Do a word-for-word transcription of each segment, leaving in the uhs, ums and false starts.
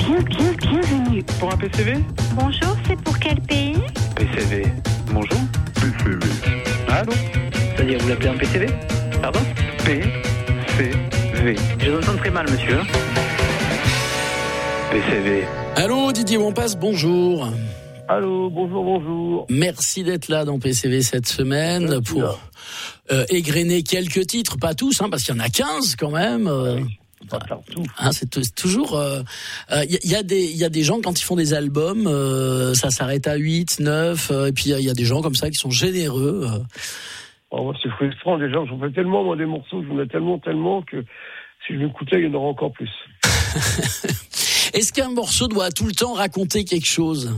Bien, bien, bienvenue. Pour un P C V? Bonjour, c'est pour quel pays? P C V. Bonjour. P C V. Allô? C'est-à-dire, vous l'appelez un P C V? Pardon? P C V. Je vous entends très mal, monsieur. P C V. Allô, Didier Montpasse, bonjour. Allô, bonjour, bonjour. Merci d'être là dans P C V cette semaine. Merci pour euh, égrener quelques titres, pas tous, hein, parce qu'il y en a quinze quand même. Euh, oui, pas partout. Hein, c'est, t- c'est toujours. Il euh, euh, y, y a des, il y a des gens quand ils font des albums, euh, ça s'arrête à huit, neuf, euh, et puis il y, y a des gens comme ça qui sont généreux. Euh. Oh, moi, c'est frustrant déjà. J'en fais tellement moi des morceaux, j'en ai tellement, tellement que si je m'écoutais, il y en aurait encore plus. Est-ce qu'un morceau doit tout le temps raconter quelque chose?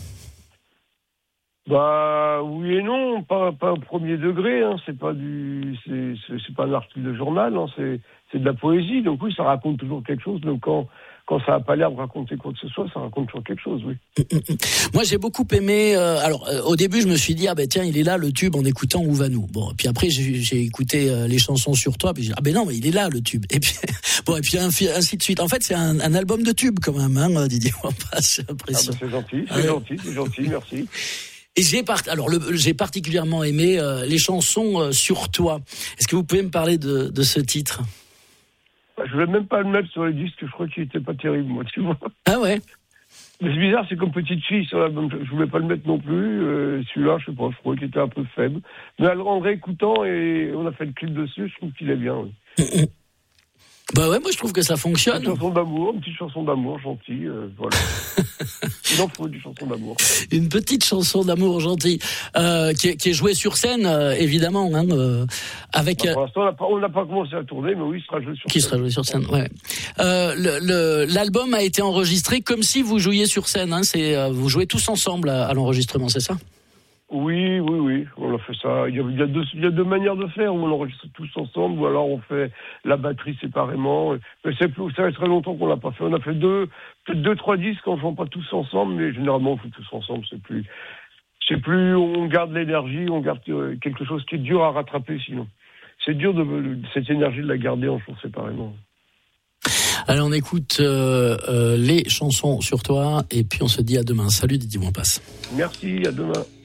Bah oui et non, pas pas au premier degré. Hein. C'est pas du, c'est, c'est c'est pas un article de journal. Hein. C'est c'est de la poésie. Donc oui, ça raconte toujours quelque chose. Donc quand quand ça a pas l'air de raconter quoi que ce soit, ça raconte toujours quelque chose. Oui. Moi, j'ai beaucoup aimé. Euh, alors, euh, au début, je me suis dit ah ben tiens, il est là le tube en écoutant Où va nous. Bon, et puis après, j'ai, j'ai écouté euh, les chansons sur toi. Puis j'ai dit, ah ben non, mais il est là le tube. Et puis bon, et puis ainsi de suite. En fait, c'est un, un album de tube quand même, hein, Didier Montpasse. J'ai l'impression. Ah ben c'est gentil, c'est ah, gentil, c'est gentil, merci. Et j'ai part... alors le... j'ai particulièrement aimé euh, les chansons euh, sur toi. Est-ce que vous pouvez me parler de, de ce titre? Je voulais même pas le mettre sur les disques, je crois qu'il était pas terrible, moi, tu vois. Ah ouais. Mais c'est bizarre, c'est comme Petite Fille sur l'album. Je voulais pas le mettre non plus. Euh, celui-là, je sais pas, je trouvais qu'il était un peu faible. Mais en réécoutant et on a fait le clip dessus, je trouve qu'il est bien. Oui. Bah ouais, moi je trouve que ça fonctionne. Une chanson d'amour, une petite chanson d'amour gentille, euh, voilà. Il en faut une chanson d'amour. Une petite chanson d'amour gentille, euh, qui, est, qui est jouée sur scène, euh, évidemment, hein, euh, avec. Bah, pour l'instant, on n'a pas, on n'a pas commencé à tourner, mais oui, il sera joué sur qui scène. Qui sera joué sur scène, ouais. Euh, le, le, l'album a été enregistré comme si vous jouiez sur scène. Hein, c'est, euh, vous jouez tous ensemble à, à l'enregistrement, c'est ça? Oui, oui, oui, on a fait ça. Il y a, il y a deux, il y a deux manières de faire, où on enregistre tous ensemble, ou alors on fait la batterie séparément. Mais c'est, ça fait très longtemps qu'on l'a pas fait. On a fait deux, peut-être deux, trois disques, on ne joue pas tous ensemble, mais généralement on fait tous ensemble. C'est plus, c'est plus, on garde l'énergie, on garde quelque chose qui est dur à rattraper sinon. C'est dur de, de cette énergie de la garder en jouant séparément. Allez, on écoute euh, euh, les chansons sur toi, et puis on se dit à demain. Salut Didier Montpasse. Merci, à demain.